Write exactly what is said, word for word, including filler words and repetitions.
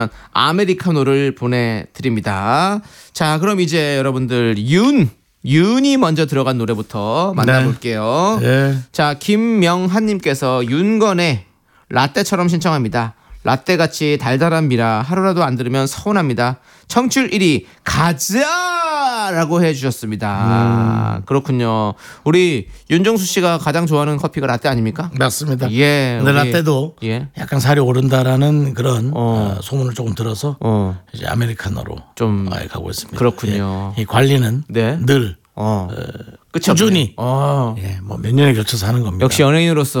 아메리카노를 보내드립니다. 자, 그럼 이제 여러분들 윤 윤이 먼저 들어간 노래부터 만나볼게요. 네. 네. 자, 김명한님께서 윤건의 라떼처럼 신청합니다. 라떼같이 달달한 미라 하루라도 안 들으면 서운합니다. 청취율 일 위 가자라고 해주셨습니다. 음. 그렇군요. 우리 윤정수 씨가 가장 좋아하는 커피가 라떼 아닙니까? 맞습니다. 예. 근데 우리, 라떼도 예. 약간 살이 오른다라는 그런 어. 어, 소문을 조금 들어서 어. 이제 아메리카노로 좀 가고 있습니다. 그렇군요. 예. 이 관리는 네. 늘 어. 어, 꾸준히 어. 예, 뭐 몇 년에 걸쳐서 하는 겁니다. 역시 연예인으로서